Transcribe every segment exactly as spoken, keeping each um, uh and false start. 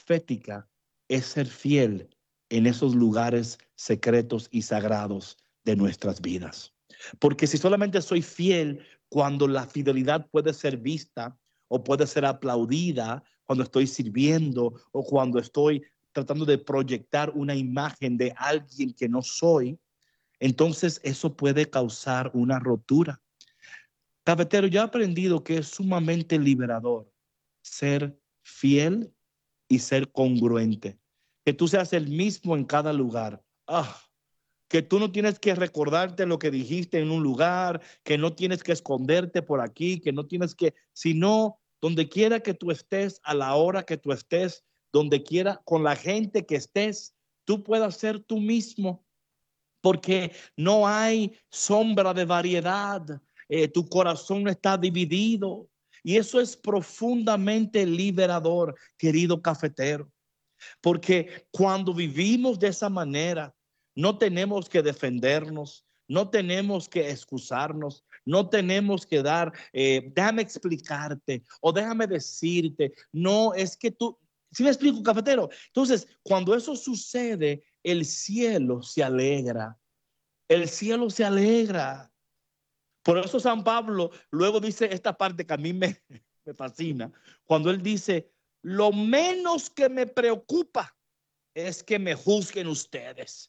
profética es ser fiel en esos lugares secretos y sagrados de nuestras vidas. Porque si solamente soy fiel cuando la fidelidad puede ser vista o puede ser aplaudida, cuando estoy sirviendo o cuando estoy tratando de proyectar una imagen de alguien que no soy, entonces eso puede causar una rotura. Cafetero, yo he aprendido que es sumamente liberador ser fiel y ser congruente. Que tú seas el mismo en cada lugar. Ah, que tú no tienes que recordarte lo que dijiste en un lugar, que no tienes que esconderte por aquí, que no tienes que, sino donde quiera que tú estés, a la hora que tú estés, donde quiera, con la gente que estés, tú puedas ser tú mismo, porque no hay sombra de variedad, eh, tu corazón no está dividido, y eso es profundamente liberador, querido cafetero. Porque cuando vivimos de esa manera, no tenemos que defendernos, no tenemos que excusarnos, no tenemos que dar, eh, déjame explicarte o déjame decirte. No, es que tú, ¿sí me explico, cafetero? Entonces, cuando eso sucede, el cielo se alegra. El cielo se alegra. Por eso San Pablo luego dice esta parte que a mí me, me fascina, cuando él dice, lo menos que me preocupa es que me juzguen ustedes.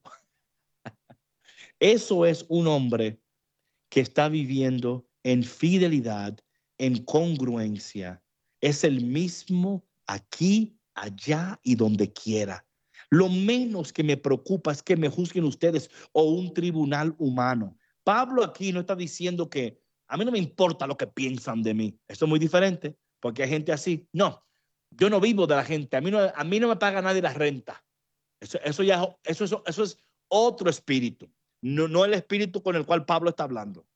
Eso es un hombre que está viviendo en fidelidad, en congruencia. Es el mismo aquí, allá y donde quiera. Lo menos que me preocupa es que me juzguen ustedes o un tribunal humano. Pablo aquí no está diciendo que a mí no me importa lo que piensan de mí. Eso es muy diferente, porque hay gente así. No, yo no vivo de la gente. A mí no, a mí no me paga nadie la renta. Eso, eso ya eso, eso, eso es otro espíritu, no, no el espíritu con el cual Pablo está hablando.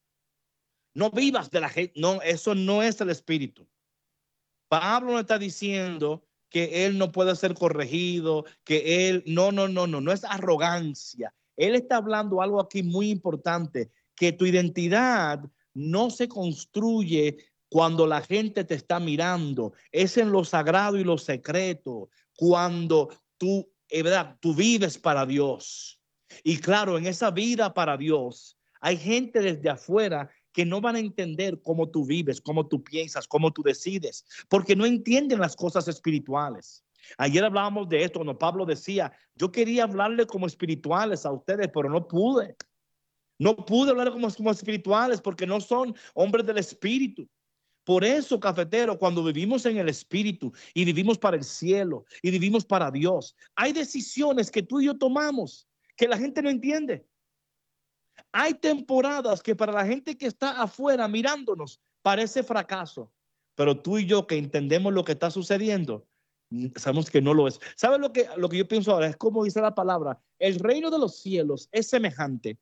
No vivas de la gente, no, eso no es el espíritu. Pablo no está diciendo que él no puede ser corregido, que él, no, no, no, no, no es arrogancia. Él está hablando algo aquí muy importante, que tu identidad no se construye cuando la gente te está mirando, es en lo sagrado y lo secreto, cuando tú, es verdad, tú vives para Dios. Y claro, en esa vida para Dios, hay gente desde afuera que no van a entender cómo tú vives, cómo tú piensas, cómo tú decides, porque no entienden las cosas espirituales. Ayer hablábamos de esto, cuando Pablo decía, yo quería hablarle como espirituales a ustedes, pero no pude. No pude hablar como, como espirituales porque no son hombres del espíritu. Por eso, cafetero, cuando vivimos en el espíritu y vivimos para el cielo y vivimos para Dios, hay decisiones que tú y yo tomamos que la gente no entiende. Hay temporadas que para la gente que está afuera mirándonos parece fracaso, pero tú y yo que entendemos lo que está sucediendo, sabemos que no lo es. ¿Sabes lo que, lo que yo pienso ahora? Es como dice la palabra, el reino de los cielos es semejante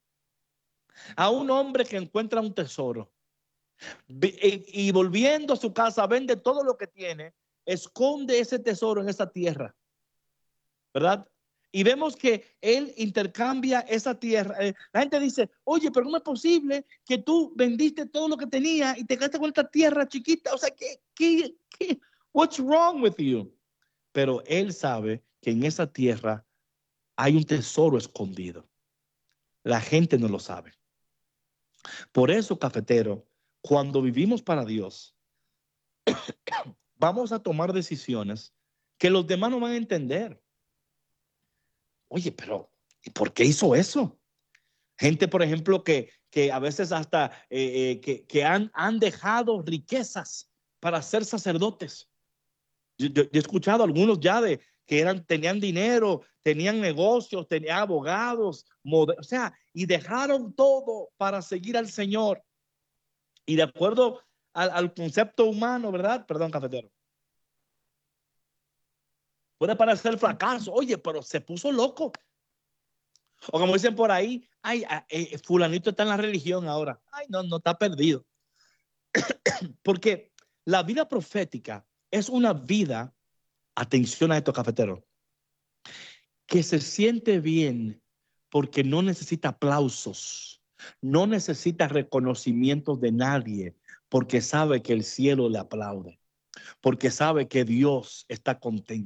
a un hombre que encuentra un tesoro y, y volviendo a su casa vende todo lo que tiene, esconde ese tesoro en esa tierra, ¿verdad? Y vemos que él intercambia esa tierra. Eh, la gente dice, oye, pero ¿cómo es posible que tú vendiste todo lo que tenía y te quedaste con esta tierra chiquita? O sea, ¿qué, qué, qué? What's wrong with you? Pero él sabe que en esa tierra hay un tesoro escondido. La gente no lo sabe. Por eso, cafetero, cuando vivimos para Dios, vamos a tomar decisiones que los demás no van a entender. Oye, pero ¿y por qué hizo eso? Gente, por ejemplo, que, que a veces hasta eh, eh, que, que han, han dejado riquezas para ser sacerdotes. Yo, yo, yo he escuchado algunos ya de que eran, tenían dinero, tenían negocios, tenían abogados, o sea, y dejaron todo para seguir al Señor. Y de acuerdo al, al concepto humano, ¿verdad? Perdón, cafetero. Puede parecer fracaso. Oye, pero se puso loco. O como dicen por ahí, ay, eh, fulanito está en la religión ahora. Ay, no, no está perdido. Porque la vida profética es una vida, atención a esto, cafetero, que se siente bien porque no necesita aplausos, no necesita reconocimiento de nadie, porque sabe que el cielo le aplaude, porque sabe que Dios está contento.